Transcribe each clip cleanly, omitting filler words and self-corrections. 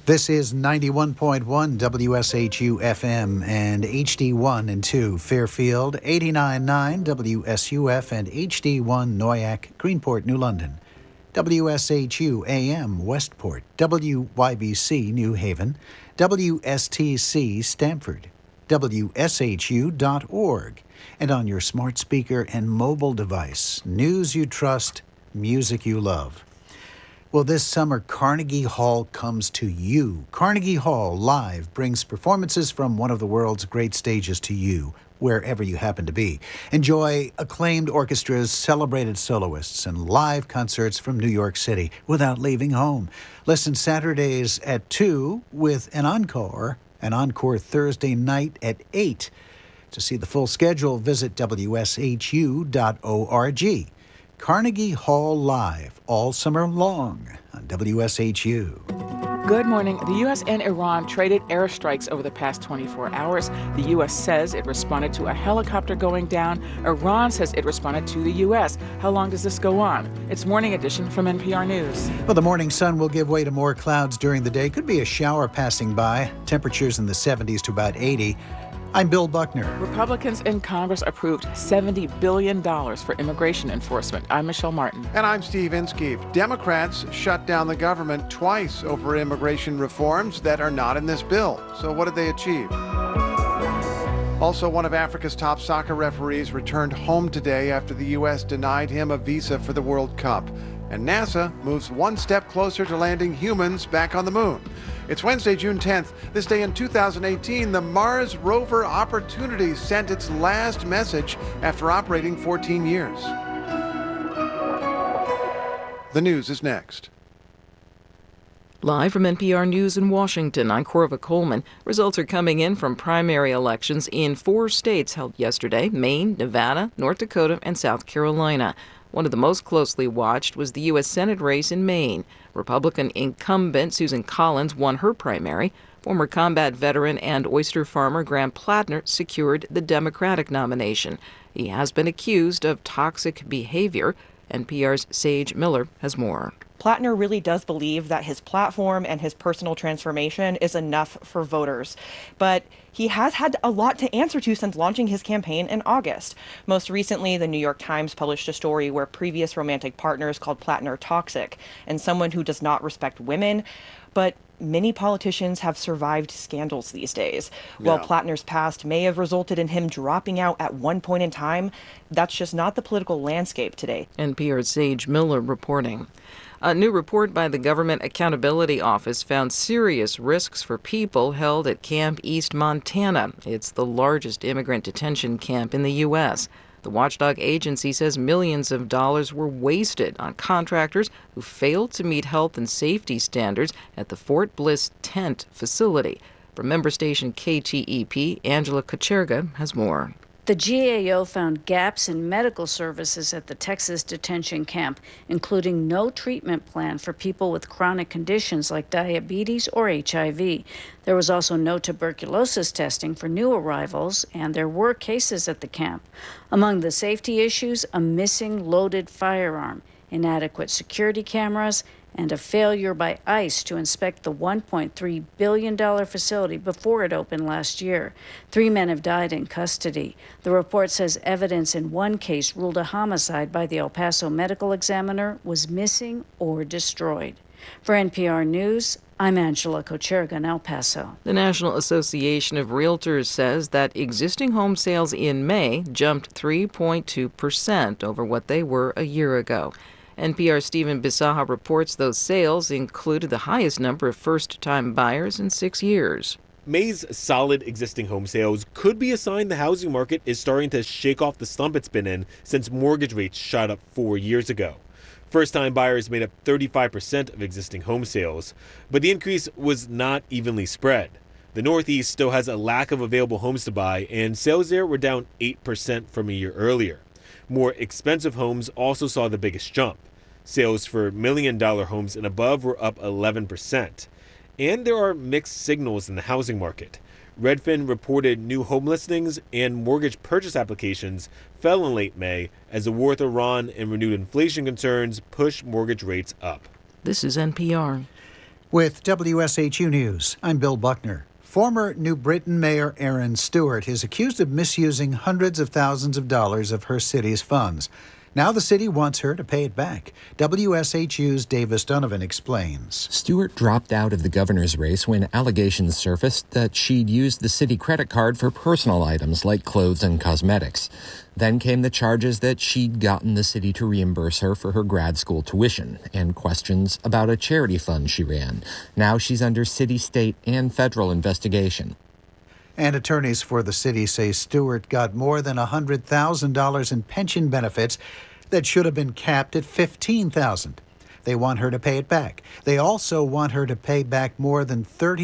This is 91.1 WSHU FM and HD1 and 2 Fairfield, 89.9 WSUF and HD1 Noyac, Greenport, New London, WSHU AM Westport, WYBC New Haven, WSTC Stamford, WSHU.org, and on your smart speaker and mobile device, news you trust, music you love. Well, this summer, Carnegie Hall comes to you. Carnegie Hall Live brings performances from one of the world's great stages to you, wherever you happen to be. Enjoy acclaimed orchestras, celebrated soloists, and live concerts from New York City without leaving home. Listen Saturdays at 2 with an encore Thursday night at 8. To see the full schedule, visit WSHU.org. Carnegie Hall Live, all summer long on WSHU. Good morning. The U.S. and Iran traded airstrikes over the past 24 hours. The U.S. says it responded to a helicopter going down. Iran says it responded to the U.S. How long does this go on? It's Morning Edition from NPR News. Well, the morning sun will give way to more clouds during the day. Could be a shower passing by. Temperatures in the 70s to about 80. I'm Bill Buckner. Republicans in Congress approved $70 billion for immigration enforcement. I'm Michelle Martin. And I'm Steve Inskeep. Democrats shut down the government twice over immigration reforms that are not in this bill. So what did they achieve? Also, one of Africa's top soccer referees returned home today after the U.S. denied him a visa for the World Cup. And NASA moves one step closer to landing humans back on the moon. It's Wednesday, June 10th. This day in 2018, the Mars rover Opportunity sent its last message after operating 14 years. The news is next. Live from NPR News in Washington, I'm Corva Coleman. Results are coming in from primary elections in 4 states held yesterday: Maine, Nevada, North Dakota, and South Carolina. One of the most closely watched was the U.S. Senate race in Maine. Republican incumbent Susan Collins won her primary. Former combat veteran and oyster farmer Graham Plattner secured the Democratic nomination. He has been accused of toxic behavior. NPR's Sage Miller has more. Plattner really does believe that his platform and his personal transformation is enough for voters. But he has had a lot to answer to since launching his campaign in August. Most recently, the New York Times published a story where previous romantic partners called Plattner toxic and someone who does not respect women. But many politicians have survived scandals these days. While Plattner's past may have resulted in him dropping out at one point in time, that's just not the political landscape today. NPR's Sage Miller reporting. A new report by the Government Accountability Office found serious risks for people held at Camp East Montana. It's the largest immigrant detention camp in the U.S. The watchdog agency says millions of dollars were wasted on contractors who failed to meet health and safety standards at the Fort Bliss tent facility. From member station KTEP, Angela Kocherga has more. The GAO found gaps in medical services at the Texas detention camp, including no treatment plan for people with chronic conditions like diabetes or HIV. There was also no tuberculosis testing for new arrivals, and there were cases at the camp. Among the safety issues, a missing loaded firearm, inadequate security cameras, and a failure by ICE to inspect the $1.3 billion facility before it opened last year. 3 men have died in custody. The report says evidence in one case ruled a homicide by the El Paso medical examiner was missing or destroyed. For NPR News, I'm Angela Kocherga in El Paso. The National Association of Realtors says that existing home sales in May jumped 3.2% over what they were a year ago. NPR's Stephen Bisaha reports those sales included the highest number of first-time buyers in 6 years. May's solid existing home sales could be a sign the housing market is starting to shake off the slump it's been in since mortgage rates shot up 4 years ago. First-time buyers made up 35% of existing home sales, but the increase was not evenly spread. The Northeast still has a lack of available homes to buy, and sales there were down 8% from a year earlier. More expensive homes also saw the biggest jump. Sales for million-dollar homes and above were up 11%. And there are mixed signals in the housing market. Redfin reported new home listings and mortgage purchase applications fell in late May as the war with Iran and renewed inflation concerns pushed mortgage rates up. This is NPR. With WSHU News, I'm Bill Buckner. Former New Britain Mayor Erin Stewart is accused of misusing hundreds of thousands of dollars of her city's funds. Now the city wants her to pay it back. WSHU's Davis Donovan explains. Stewart dropped out of the governor's race when allegations surfaced that she'd used the city credit card for personal items like clothes and cosmetics. Then came the charges that she'd gotten the city to reimburse her for her grad school tuition and questions about a charity fund she ran. Now she's under city, state, and federal investigation. And attorneys for the city say Stewart got more than $100,000 in pension benefits that should have been capped at $15,000. They want her to pay it back. They also want her to pay back more than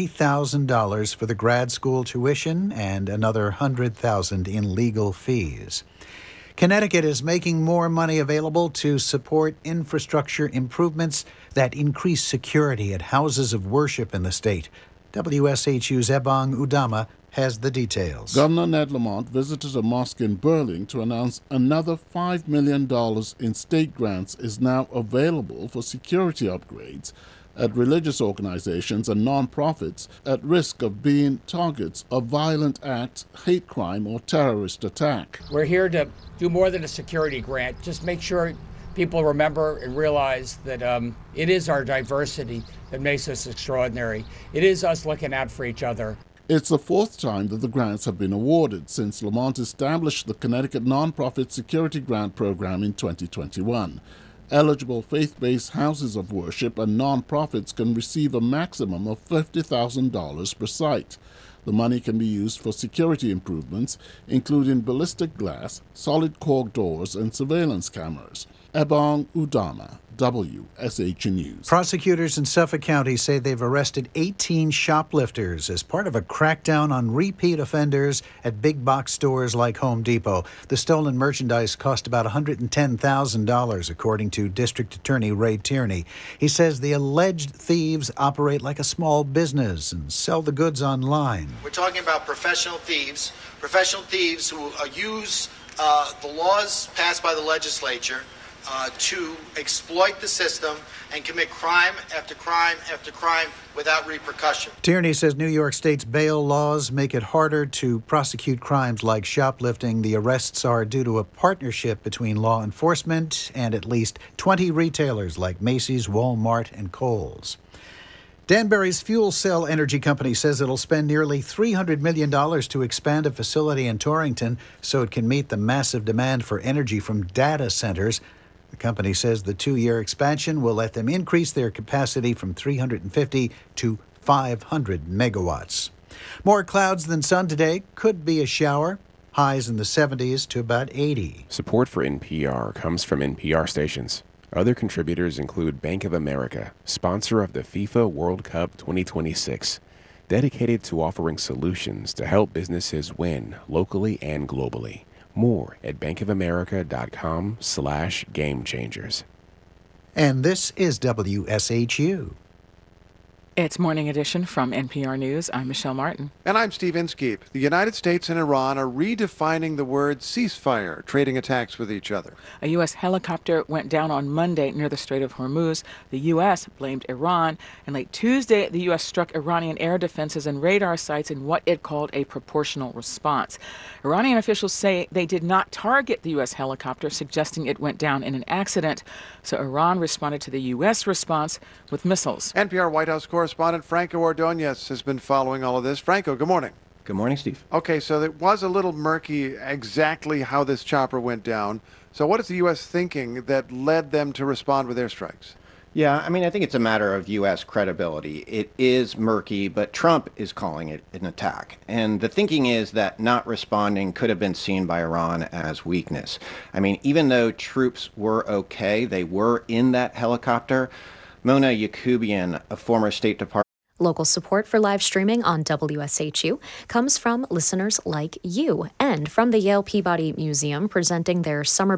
$30,000 for the grad school tuition and another $100,000 in legal fees. Connecticut is making more money available to support infrastructure improvements that increase security at houses of worship in the state. WSHU's Ebong Udama has the details. Governor Ned Lamont visited a mosque in Burling to announce another $5 million in state grants is now available for security upgrades at religious organizations and nonprofits at risk of being targets of violent act, hate crime, or terrorist attack. We're here to do more than a security grant. Just make sure people remember and realize that it is our diversity that makes us extraordinary. It is us looking out for each other. It's the fourth time that the grants have been awarded since Lamont established the Connecticut Nonprofit Security Grant Program in 2021. Eligible faith-based houses of worship and nonprofits can receive a maximum of $50,000 per site. The money can be used for security improvements, including ballistic glass, solid cork doors, and surveillance cameras. Ebong Udama, WSHU News. Prosecutors in Suffolk County say they've arrested 18 shoplifters as part of a crackdown on repeat offenders at big box stores like Home Depot. The stolen merchandise cost about $110,000, according to District Attorney Ray Tierney. He says the alleged thieves operate like a small business and sell the goods online. We're talking about professional thieves who use the laws passed by the legislature to exploit the system and commit crime after crime after crime without repercussion. Tierney says New York State's bail laws make it harder to prosecute crimes like shoplifting. The arrests are due to a partnership between law enforcement and at least 20 retailers like Macy's, Walmart, and Kohl's. Danbury's fuel cell energy company says it'll spend nearly $300 million to expand a facility in Torrington so it can meet the massive demand for energy from data centers. The company says the 2-year expansion will let them increase their capacity from 350 to 500 megawatts. More clouds than sun today. Could be a shower. Highs in the 70s to about 80. Support for NPR comes from NPR stations. Other contributors include Bank of America, sponsor of the FIFA World Cup 2026, dedicated to offering solutions to help businesses win locally and globally. More at bankofamerica.com/gamechangers. And this is WSHU. It's Morning Edition from NPR News. I'm Michelle Martin. And I'm Steve Inskeep. The United States and Iran are redefining the word ceasefire, trading attacks with each other. A U.S. helicopter went down on Monday near the Strait of Hormuz. The U.S. blamed Iran. And late Tuesday, the U.S. struck Iranian air defenses and radar sites in what it called a proportional response. Iranian officials say they did not target the U.S. helicopter, suggesting it went down in an accident. So Iran responded to the U.S. response with missiles. NPR White House correspondent Franco Ordonez has been following all of this. Franco, good morning. Good morning, Steve. Okay, so it was a little murky exactly how this chopper went down. So what is the U.S. thinking that led them to respond with airstrikes? Yeah, I mean, I think it's a matter of U.S. credibility. It is murky, but Trump is calling it an attack. And the thinking is that not responding could have been seen by Iran as weakness. I mean, even though troops were okay, they were in that helicopter. Mona Yacoubian, a former State Department. Local support for live streaming on WSHU comes from listeners like you and from the Yale Peabody Museum presenting their summer